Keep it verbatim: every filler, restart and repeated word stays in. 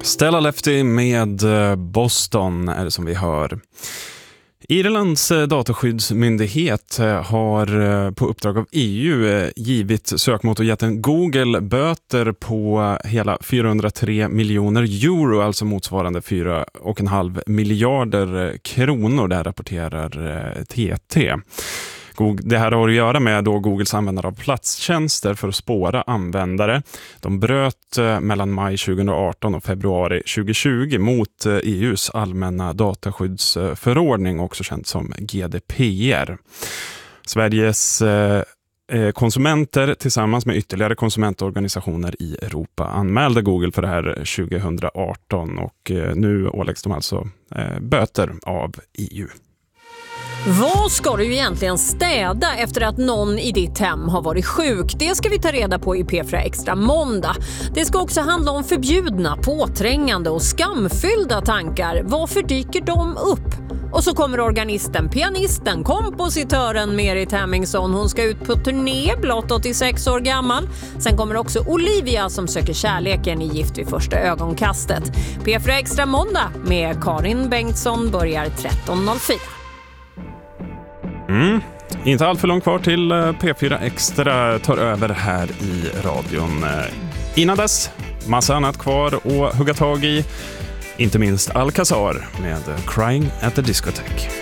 Stella Lefty med Boston är det som vi hör. Irlands dataskyddsmyndighet har på uppdrag av E U givit sökmotorjätten Google böter på hela fyrahundratre miljoner euro, alltså motsvarande fyra komma fem miljarder kronor, det här rapporterar T T. Det här har att göra med då Googles användare av platstjänster för att spåra användare. De bröt mellan maj tjugoarton och februari tjugohundratjugo mot E U:s allmänna dataskyddsförordning, också känd som G D P R. Sveriges konsumenter tillsammans med ytterligare konsumentorganisationer i Europa anmälde Google för det här tjugoarton, och nu åläggs de alltså böter av E U. Vad ska du egentligen städa efter att någon i ditt hem har varit sjuk? Det ska vi ta reda på i P fyra Extra måndag. Det ska också handla om förbjudna, påträngande och skamfyllda tankar. Varför dyker de upp? Och så kommer organisten, pianisten, kompositören Merit Hemmingsson. Hon ska ut på turné, blott åttiosex år gammal. Sen kommer också Olivia som söker kärleken i Gift vid första ögonkastet. P fyra Extra måndag med Karin Bengtsson börjar tretton noll fyra. Mm. Inte allt för långt kvar till P fyra Extra tar över här i radion. Innan dess, massa annat kvar att hugga tag i. Inte minst Alcazar med Crying at the Discotheque.